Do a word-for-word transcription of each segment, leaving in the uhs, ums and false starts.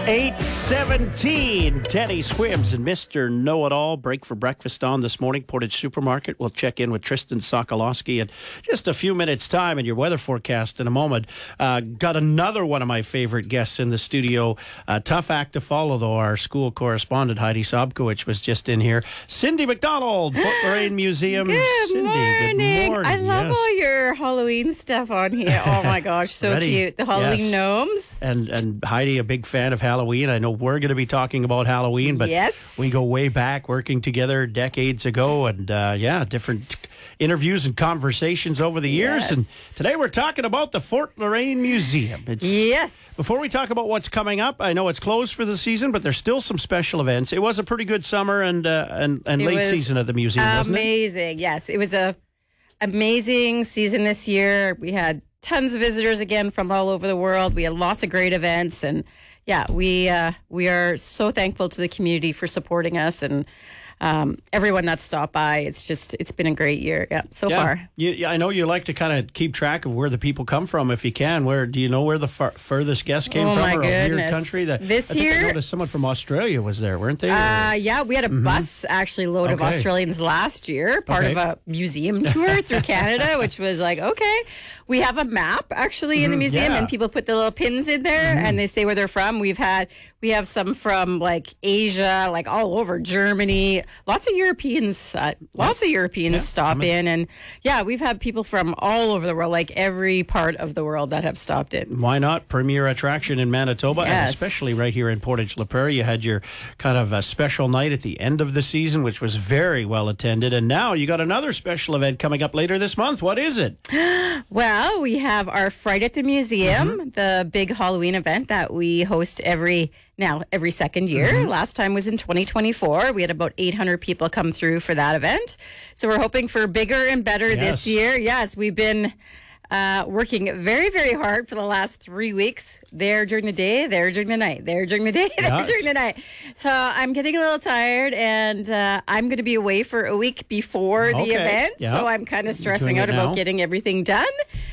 eight seventeen. Teddy Swims and Mister Know-It-All. Break for breakfast on this morning. Portage Supermarket. We'll check in with Tristan Sokolowski in just a few minutes' time and your weather forecast in a moment. Uh, got another one of my favorite guests in the studio. Uh, tough act to follow, though. Our school correspondent, Heidi Sobkowicz, was just in here. Cindy McDonald, Fort Loraine Museum. Good Cindy, morning. good morning. I love yes. all your Halloween stuff on here. Oh, my gosh. So Ready? cute. The Halloween Yes. gnomes. And and Heidi, a big fan of Halloween. I know we're going to be talking about Halloween, but Yes. we go way back working together decades ago. And uh, yeah, different interviews and conversations over the years. Yes. And today we're talking about the Fort Loraine Museum. It's, Yes. Before we talk about what's coming up, I know it's closed for the season, but there's still some special events. It was a pretty good summer and uh, and, and It late was season at the museum, wasn't it? Amazing. Yes. It was a amazing season this year. We had tons of visitors again from all over the world. We had lots of great events, and yeah, we uh, we are so thankful to the community for supporting us and um, everyone that stopped by. It's just it's been a great year. Yeah, so Yeah. far. You, yeah, I know you like to kind of keep track of where the people come from if you can. Where do you know where the far, furthest guest came Oh, from, my or a weird goodness. country? That This I think year- I noticed someone from Australia was there, weren't they? Or- Uh, yeah, we had a bus actually load of Okay. Australians last year, part Okay. of a museum tour through Canada, which was like, okay. We have a map actually in the museum, yeah. and people put the little pins in there and they say where they're from. We've had, we have some from like Asia, like all over Germany, lots of Europeans, uh, lots of Europeans Yeah. stop I mean- in. And yeah, we've had people from all over the world, like every part of the world that have stopped in. Why not? Premier attraction in Manitoba, and Yes. especially right here in Portage La Prairie. You had your kind of a special night at the end of the season, which was very well attended. And now you got another special event coming up later this month. What is it? Well, we have our Fright at the Museum, the big Halloween event that we host every now every second year. Last time was in twenty twenty-four. We had about eight hundred people come through for that event. So we're hoping for bigger and better Yes. this year. Yes, we've been uh, working very, very hard for the last three weeks. There during the day, there during the night, there during the day, there Yeah. during the night. So I'm getting a little tired, and uh, I'm going to be away for a week before the Okay. event. Yeah. So I'm kind of stressing Doing out it now? about getting everything done.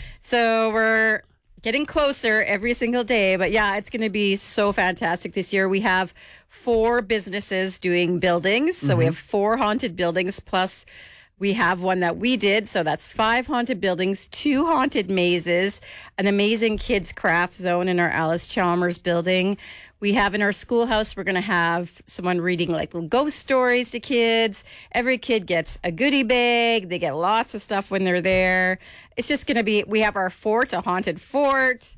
So we're getting closer every single day. But yeah, it's going to be so fantastic this year. We have four businesses doing buildings. So we have four haunted buildings, plus we have one that we did. So that's five haunted buildings, two haunted mazes, an amazing kids craft zone in our Alice Chalmers building. We have in our schoolhouse, we're going to have someone reading like little ghost stories to kids. Every kid gets a goodie bag. They get lots of stuff when they're there. It's just going to be, we have our fort, a haunted fort.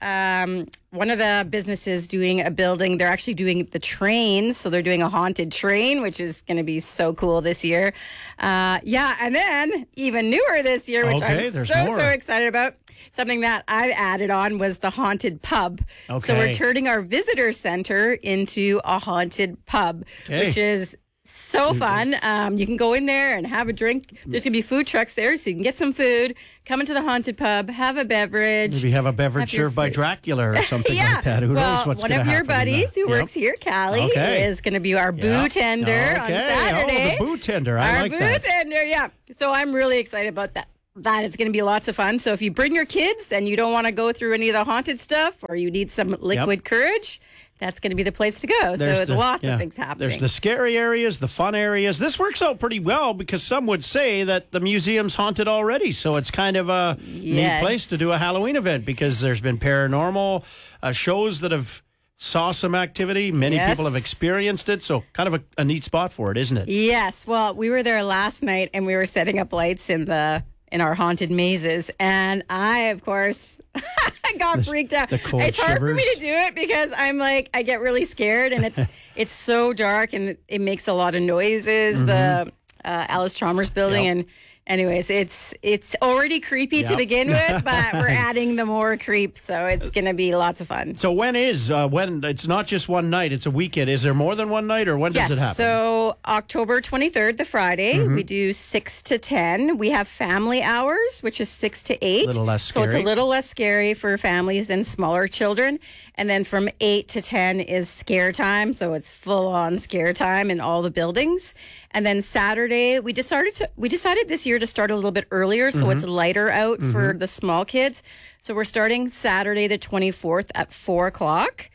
Um, one of the businesses doing a building, they're actually doing the trains. So they're doing a haunted train, which is going to be so cool this year. Uh, yeah. And then even newer this year, which Okay, I'm there's so, more. so excited about. Something that I added on was the haunted pub. So we're Okay. turning our visitor center into a haunted pub, Okay. which is so fun. Um, you can go in there and have a drink. There's going to be food trucks there, so you can get some food, come into the haunted pub, have a beverage. Maybe have a beverage Have your served by food. Dracula or something yeah. like that. Who well, knows what's one going to of happen? your buddies who Yep. works here, Callie, Okay. is going to be our boo Yeah. tender on Okay. Saturday. Oh, the boo tender. I our like boo that. tender, yeah. So I'm really excited about that. That it's going to be lots of fun. So if you bring your kids and you don't want to go through any of the haunted stuff, or you need some liquid courage, that's going to be the place to go. There's so the- lots yeah. of things happening. There's the scary areas, the fun areas. This works out pretty well because some would say that the museum's haunted already. So it's kind of a Yes. neat place to do a Halloween event because there's been paranormal uh, shows that have saw some activity. Many Yes. people have experienced it. So kind of a, a neat spot for it, isn't it? Yes. Well, we were there last night and we were setting up lights in the in our haunted mazes, and I, of course, I got freaked out. the cold It's hard for me shivers. to do it because I'm like I get really scared, and it's it's so dark and it makes a lot of noises. The uh, Alice Chalmers building, Yep. and anyways, it's it's already creepy to Yep. begin with, but we're adding the more creep, so it's gonna be lots of fun. So when is uh, when? It's not just one night; it's a weekend. Is there more than one night, or when does Yes. it happen? So October twenty-third, the Friday, Mm-hmm. we do six to ten. We have family hours, which is six to eight. A little less So it's a scary. little less scary for families and smaller children. And then from eight to ten is scare time. So it's full on scare time in all the buildings. And then Saturday, we decided to we decided this year to start a little bit earlier, so it's lighter out for the small kids. So we're starting Saturday the twenty-fourth at four o'clock.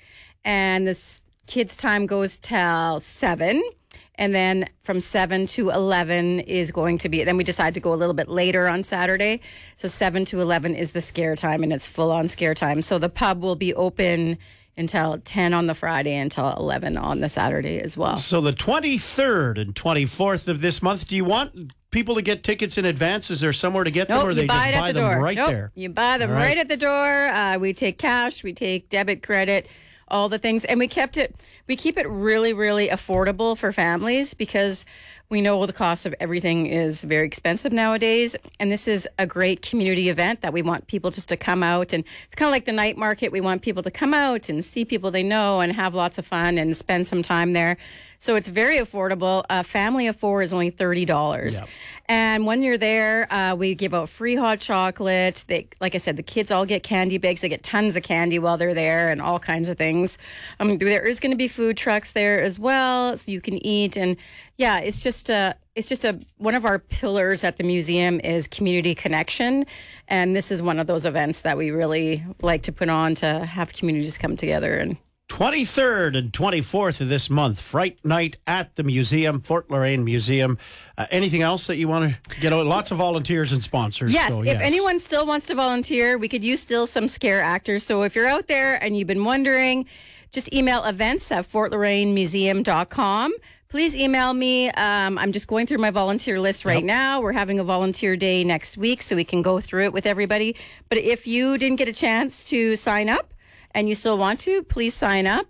and this kids' time goes till seven. And then from seven to eleven is going to be, then we decide to go a little bit later on Saturday. So seven to eleven is the scare time, and it's full on scare time. So the pub will be open until ten on the Friday, until eleven on the Saturday as well. So the twenty-third and twenty-fourth of this month, do you want people to get tickets in advance? Is there somewhere to get nope, them, or they buy just buy the them door. right nope, there? You buy them right. right at the door. Uh, we take cash, we take debit, credit, all the things. And we kept it, we keep it really, really affordable for families because we know the cost of everything is very expensive nowadays. And this is a great community event that we want people just to come out. And it's kind of like the night market. We want people to come out and see people they know and have lots of fun and spend some time there. So it's very affordable. A family of four is only thirty dollars. Yep. And when you're there, uh, we give out free hot chocolate. They, like I said, the kids all get candy bags. They get tons of candy while they're there and all kinds of things. Um, there is going to be food trucks there as well, so you can eat. And yeah, it's just a, it's just a one of our pillars at the museum is community connection. And this is one of those events that we really like to put on to have communities come together and twenty-third and twenty-fourth of this month, Fright Night at the museum, Fort Loraine Museum. Uh, anything else that you want to get out? Lots of volunteers and sponsors. Yes, so, if yes. anyone still wants to volunteer, we could use still some scare actors. So if you're out there and you've been wondering, just email events at fort loraine museum dot com. Please email me. Um, I'm just going through my volunteer list right yep. now. We're having a volunteer day next week, so we can go through it with everybody. But if you didn't get a chance to sign up, and you still want to, please sign up.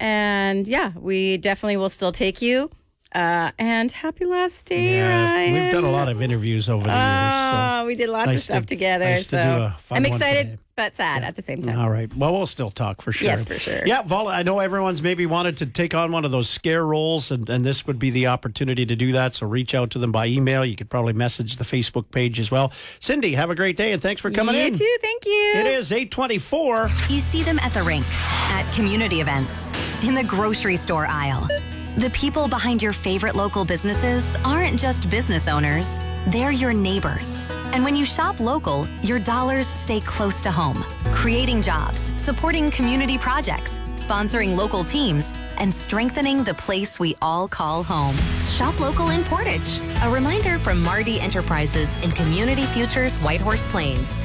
And yeah, we definitely will still take you. Uh, and happy last day, yeah, Ryan. We've done a lot of interviews over the oh, years. So we did lots nice of stuff to, together. Nice so to do a fun I'm one excited, today. but sad yeah. at the same time. All right. Well, we'll still talk for sure. Yes, for sure. Yeah, Vol, I know everyone's maybe wanted to take on one of those scare roles, and, and this would be the opportunity to do that. So reach out to them by email. You could probably message the Facebook page as well. Cindy, have a great day, and thanks for coming you in. You too. Thank you. It is eight twenty-four. You see them at the rink, at community events, in the grocery store aisle. The people behind your favorite local businesses aren't just business owners, they're your neighbors. And when you shop local, your dollars stay close to home, creating jobs, supporting community projects, sponsoring local teams, and strengthening the place we all call home. Shop local in Portage. A reminder from Marty Enterprises in Community Futures Whitehorse Plains.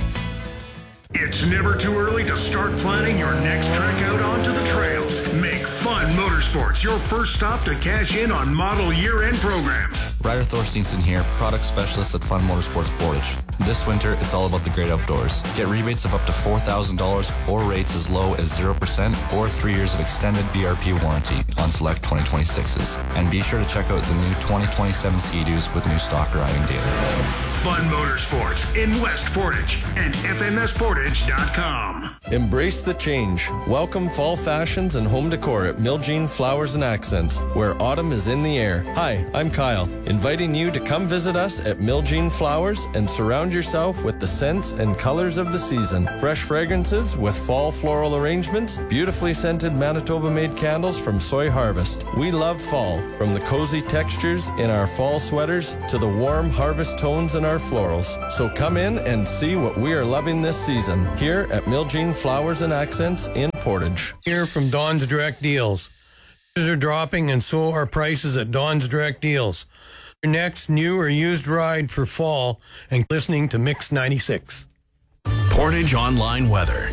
It's never too early to start planning your next trek out onto the trails. Make Fun Motorsports your first stop to cash in on model year-end programs. Ryder Thorsteinson here, product specialist at Fun Motorsports Portage. This winter, it's all about the great outdoors. Get rebates of up to four thousand dollars or rates as low as zero percent or three years of extended B R P warranty on select twenty twenty-sixes. And be sure to check out the new twenty twenty-seven Sea-Doos with new stock arriving daily. Fun Motorsports in West Portage and F M S portage dot com. Embrace the change. Welcome fall fashions and home decor at Miljean Flowers and Accents, where autumn is in the air. Hi, I'm Kyle, inviting you to come visit us at Miljean Flowers and surround yourself with the scents and colors of the season. Fresh fragrances with fall floral arrangements, beautifully scented Manitoba-made candles from Soy Harvest. We love fall, from the cozy textures in our fall sweaters to the warm harvest tones in our florals. So come in and see what we are loving this season here at Miljean Flowers and Accents in Portage. Here from Don's Direct Deals. Prices are dropping and so are prices at Don's Direct Deals. Your next new or used ride for fall and listening to Mix ninety-six. Portage Online Weather.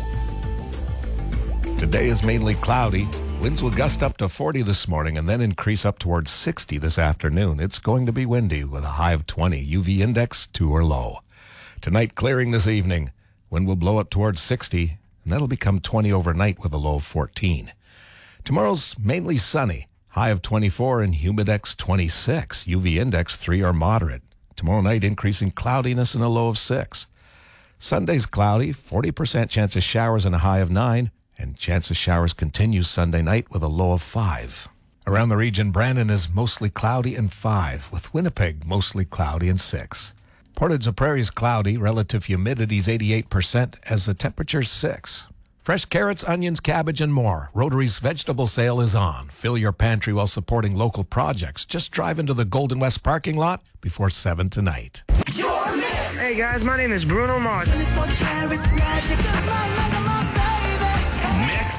Today is mainly cloudy. Winds will gust up to forty this morning and then increase up towards sixty this afternoon. It's going to be windy with a high of twenty. U V index two or low. Tonight clearing this evening. Wind will blow up towards sixty, and that'll become twenty overnight with a low of fourteen. Tomorrow's mainly sunny. High of twenty-four and humidex twenty-six. U V index three or moderate. Tomorrow night increasing cloudiness and a low of six. Sunday's cloudy, forty percent chance of showers and a high of nine. And chance of showers continues Sunday night with a low of five. Around the region, Brandon is mostly cloudy and five, with Winnipeg mostly cloudy and six. Portage la Prairie's cloudy, relative humidity's eighty-eight percent as the temperature's six. Fresh carrots, onions, cabbage, and more. Rotary's vegetable sale is on. Fill your pantry while supporting local projects. Just drive into the Golden West parking lot before seven tonight. Hey guys, my name is Bruno Mars. Mix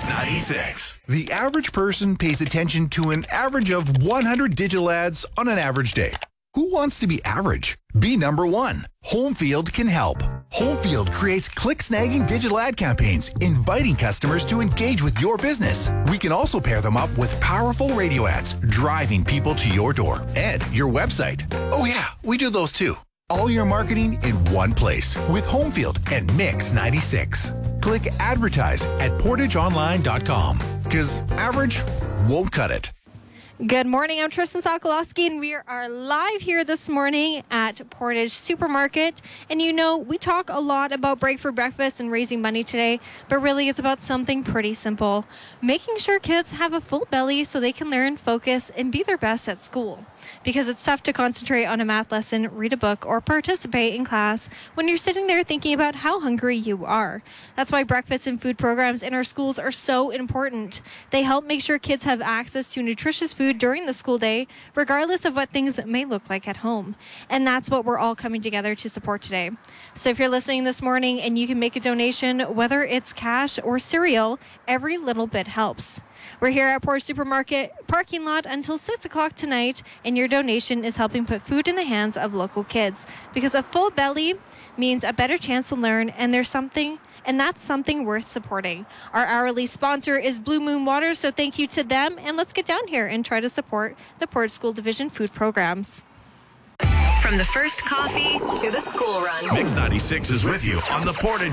Mix ninety-six. The average person pays attention to an average of one hundred digital ads on an average day. Who wants to be average? Be number one. Homefield can help. Homefield creates click-snagging digital ad campaigns, inviting customers to engage with your business. We can also pair them up with powerful radio ads, driving people to your door and your website. Oh yeah, we do those too. All your marketing in one place with Homefield and Mix ninety-six. Click advertise at portage online dot com because average won't cut it. Good morning, I'm Tristan Sokolowski, and we are live here this morning at Portage Supermarket. And you know, we talk a lot about Break for Breakfast and raising money today, but really it's about something pretty simple. Making sure kids have a full belly so they can learn, focus, and be their best at school. Because it's tough to concentrate on a math lesson, read a book, or participate in class when you're sitting there thinking about how hungry you are. That's why breakfast and food programs in our schools are so important. They help make sure kids have access to nutritious food during the school day, regardless of what things may look like at home. And that's what we're all coming together to support today. So if you're listening this morning and you can make a donation, whether it's cash or cereal, every little bit helps. We're here at Portage Supermarket parking lot until six o'clock tonight, and your donation is helping put food in the hands of local kids. Because a full belly means a better chance to learn, and there's something, and that's something worth supporting. Our hourly sponsor is Blue Moon Water, so thank you to them, and let's get down here and try to support the Portage School Division food programs. From the first coffee to the school run. Mix ninety-six is with you on the Portage